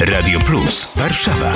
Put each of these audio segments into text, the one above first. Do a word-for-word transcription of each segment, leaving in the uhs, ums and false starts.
Radio Plus, Warszawa.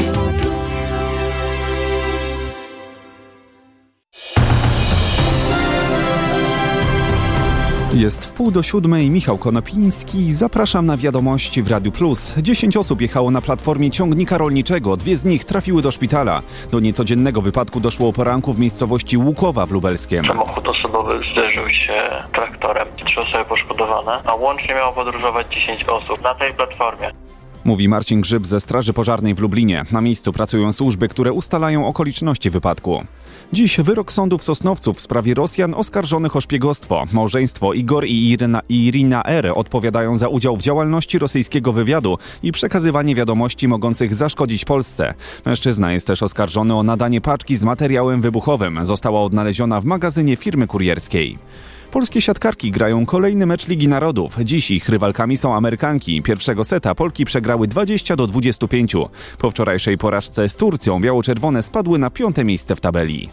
Jest wpół do siódmej, Michał Konopiński. Zapraszam na wiadomości w Radiu Plus. Dziesięć osób jechało na platformie ciągnika rolniczego. Dwie z nich trafiły do szpitala. Do niecodziennego wypadku doszło o poranku w miejscowości Łukowa w Lubelskiem. Samochód osobowy zderzył się traktorem. Trzy osoby poszkodowane, a łącznie miało podróżować dziesięć osób na tej platformie. Mówi Marcin Grzyb ze Straży Pożarnej w Lublinie. Na miejscu pracują służby, które ustalają okoliczności wypadku. Dziś wyrok sądu w Sosnowcu w sprawie Rosjan oskarżonych o szpiegostwo. Małżeństwo Igor i Irina, Irina R. odpowiadają za udział w działalności rosyjskiego wywiadu i przekazywanie wiadomości mogących zaszkodzić Polsce. Mężczyzna jest też oskarżony o nadanie paczki z materiałem wybuchowym. Została odnaleziona w magazynie firmy kurierskiej. Polskie siatkarki grają kolejny mecz Ligi Narodów. Dziś ich rywalkami są Amerykanki. Pierwszego seta Polki przegrały dwadzieścia do dwudziestu pięciu. Po wczorajszej porażce z Turcją biało-czerwone spadły na piąte miejsce w tabeli.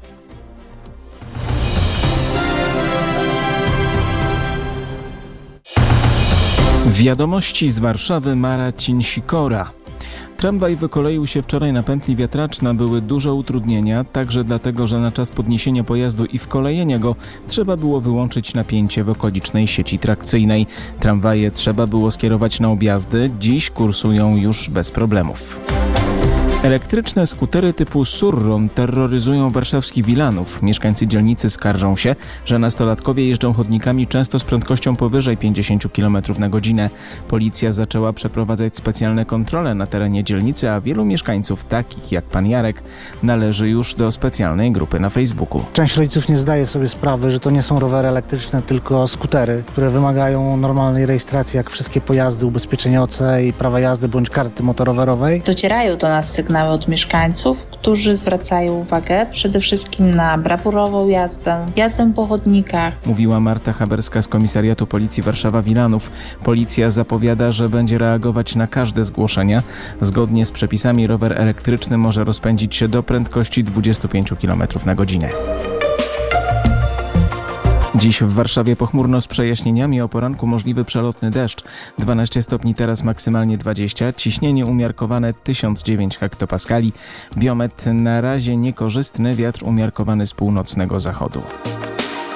Wiadomości z Warszawy, Marcin Sikora. Tramwaj wykoleił się wczoraj na pętli Wiatraczna. Były duże utrudnienia, także dlatego, że na czas podniesienia pojazdu i wkolejenia go trzeba było wyłączyć napięcie w okolicznej sieci trakcyjnej. Tramwaje trzeba było skierować na objazdy. Dziś kursują już bez problemów. Elektryczne skutery typu Surron terroryzują warszawskich Wilanów. Mieszkańcy dzielnicy skarżą się, że nastolatkowie jeżdżą chodnikami często z prędkością powyżej pięćdziesiąt kilometrów na godzinę. Policja zaczęła przeprowadzać specjalne kontrole na terenie dzielnicy, a wielu mieszkańców, takich jak pan Jarek, należy już do specjalnej grupy na Facebooku. Część rodziców nie zdaje sobie sprawy, że to nie są rowery elektryczne, tylko skutery, które wymagają normalnej rejestracji, jak wszystkie pojazdy, ubezpieczenia O C i prawa jazdy bądź karty motorowerowej. Docierają do nas sygnały od mieszkańców, którzy zwracają uwagę przede wszystkim na brawurową jazdę, jazdę po chodnikach. Mówiła Marta Haberska z Komisariatu Policji Warszawa-Wilanów. Policja zapowiada, że będzie reagować na każde zgłoszenia. Zgodnie z przepisami rower elektryczny może rozpędzić się do prędkości dwudziestu pięciu kilometrów na godzinę. Dziś w Warszawie pochmurno z przejaśnieniami, o poranku możliwy przelotny deszcz. dwanaście stopni, teraz maksymalnie dwadzieścia. Ciśnienie umiarkowane tysiąc dziewięć hektopaskali. Biometr na razie niekorzystny, wiatr umiarkowany z północnego zachodu.